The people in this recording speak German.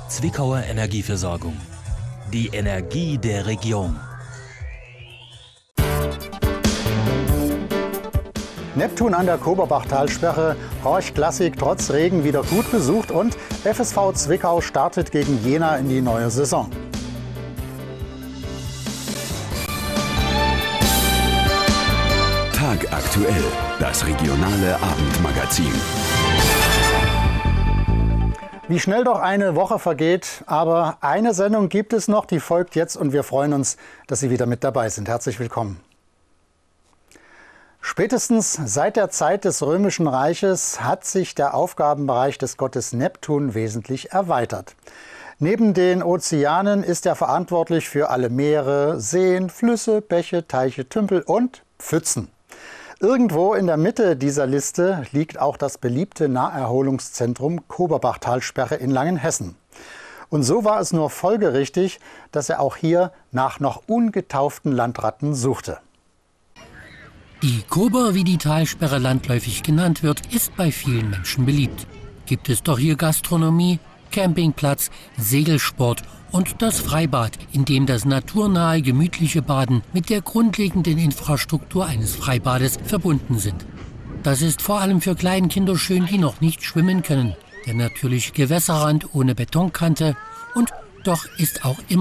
Zwickauer Energieversorgung. Die Energie der Region. Neptun an der Koberbachtalsperre, Horch Klassik trotz Regen wieder gut besucht und FSV Zwickau startet gegen Jena in die neue Saison. Tagaktuell, das regionale Abendmagazin. Wie schnell doch eine Woche vergeht, aber eine Sendung gibt es noch, die folgt jetzt und wir freuen uns, dass Sie wieder mit dabei sind. Herzlich willkommen. Spätestens seit der Zeit des Römischen Reiches hat sich der Aufgabenbereich des Gottes Neptun wesentlich erweitert. Neben den Ozeanen ist er verantwortlich für alle Meere, Seen, Flüsse, Bäche, Teiche, Tümpel und Pfützen. Irgendwo in der Mitte dieser Liste liegt auch das beliebte Naherholungszentrum Koberbachtalsperre in Langenhessen. Und so war es nur folgerichtig, dass er auch hier nach noch ungetauften Landratten suchte. Die Kober, wie die Talsperre landläufig genannt wird, ist bei vielen Menschen beliebt. Gibt es doch hier Gastronomie, Campingplatz, Segelsport und das Freibad, in dem das naturnahe, gemütliche Baden mit der grundlegenden Infrastruktur eines Freibades verbunden sind. Das ist vor allem für Kleinkinder schön, die noch nicht schwimmen können. Der natürliche Gewässerrand ohne Betonkante und doch ist auch immer